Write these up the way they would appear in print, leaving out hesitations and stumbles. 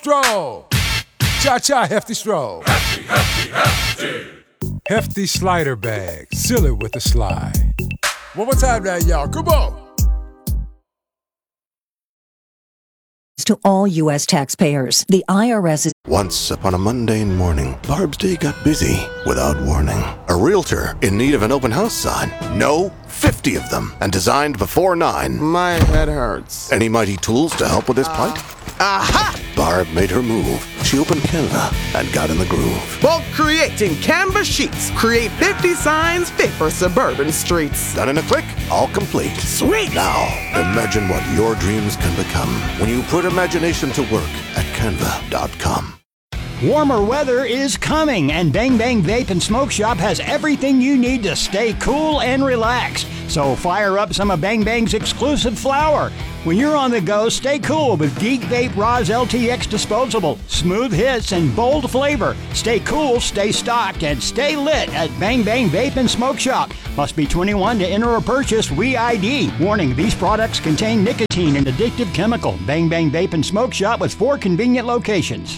Stroll. Cha-cha, Hefty Stroll. Hefty, hefty, hefty. Hefty slider bag. Seal it with a slide. One more time now, y'all. Come on. To all U.S. taxpayers, the IRS is... Once upon a mundane morning, Barb's day got busy without warning. A realtor in need of an open house sign. No, 50 of them, and designed before 9. My head hurts. Any mighty tools to help with this plight? Aha! Barb made her move. She opened Canva and got in the groove. Bulk creating Canva sheets. Create 50 signs fit for suburban streets. Done in a click, all complete. Sweet! Now, imagine what your dreams can become when you put imagination to work at canva.com. Warmer weather is coming, and Bang Bang Vape and Smoke Shop has everything you need to stay cool and relaxed. So fire up some of Bang Bang's exclusive flower. When you're on the go, stay cool with Geek Vape Roz LTX Disposable. Smooth hits and bold flavor. Stay cool, stay stocked, and stay lit at Bang Bang Vape and Smoke Shop. Must be 21 to enter or purchase WeID. Warning, these products contain nicotine and addictive chemical. Bang Bang Vape and Smoke Shop with 4 convenient locations.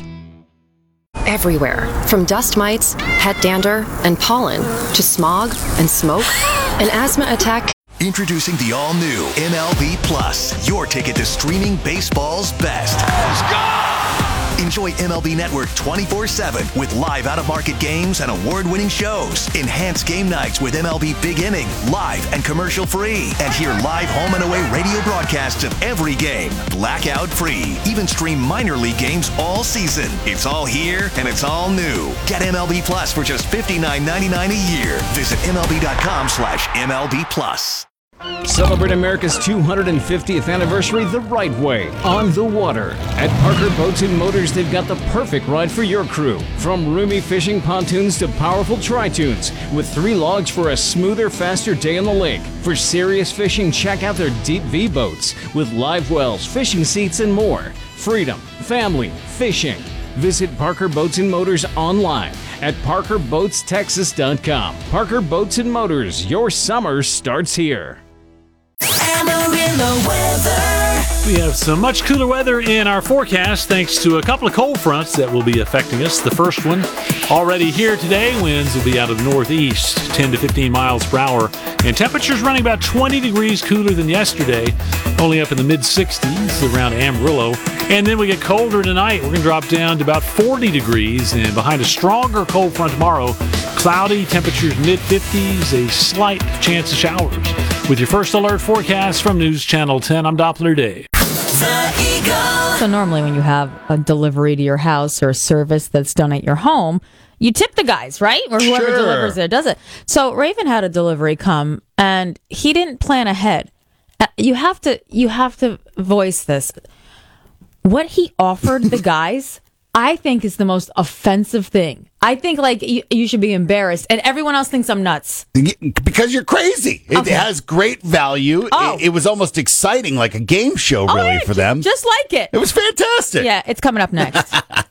Everywhere, from dust mites, pet dander, and pollen, to smog and smoke, an asthma attack. Introducing the all-new MLB Plus, your ticket to streaming baseball's best. Let's go! Enjoy MLB Network 24/7 with live out-of-market games and award-winning shows. Enhance game nights with MLB Big Inning, live and commercial-free. And hear live home and away radio broadcasts of every game, blackout-free. Even stream minor league games all season. It's all here and it's all new. Get MLB Plus for just $59.99 a year. Visit MLB.com/MLB Plus. Celebrate America's 250th anniversary the right way, on the water. At Parker Boats and Motors, they've got the perfect ride for your crew. From roomy fishing pontoons to powerful tri-tunes, with 3 logs for a smoother, faster day on the lake. For serious fishing, check out their Deep V boats, with live wells, fishing seats, and more. Freedom, family, fishing. Visit Parker Boats and Motors online at parkerboatstexas.com. Parker Boats and Motors, your summer starts here. Amarillo weather. We have some much cooler weather in our forecast thanks to a couple of cold fronts that will be affecting us. The first one already here today. Winds will be out of the northeast, 10 to 15 miles per hour. And temperatures running about 20 degrees cooler than yesterday, only up in the mid-60s around Amarillo. And then we get colder tonight. We're going to drop down to about 40 degrees. And behind a stronger cold front tomorrow, cloudy, temperatures mid-50s, a slight chance of showers. With your first alert forecast from News Channel 10, I'm Doppler Dave. So normally when you have a delivery to your house or a service that's done at your home, you tip the guys, right? Or whoever delivers it does it. So Raven had a delivery come and he didn't plan ahead. You have to voice this. What he offered the guys, I think, is the most offensive thing. I think you should be embarrassed, and everyone else thinks I'm nuts. Because you're crazy. It has great value. Oh. It was almost exciting, like a game show, really, for them. Just like it. It was fantastic. Yeah, it's coming up next.